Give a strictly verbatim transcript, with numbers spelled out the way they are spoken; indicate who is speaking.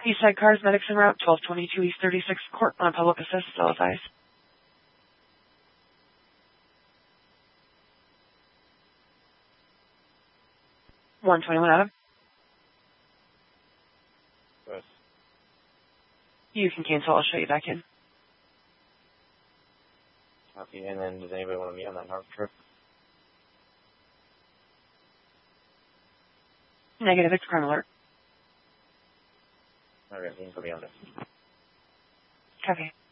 Speaker 1: Eastside Cars, medics en route, twelve twenty-two East thirty-sixth Court on public assist, still advised. one twenty-one Adam.
Speaker 2: Yes.
Speaker 1: You can cancel, I'll show you back in.
Speaker 2: Copy, and then does anybody want to meet on that north trip?
Speaker 1: Negative, it's crime alert.
Speaker 2: Alright, you can put me on this.
Speaker 1: Copy.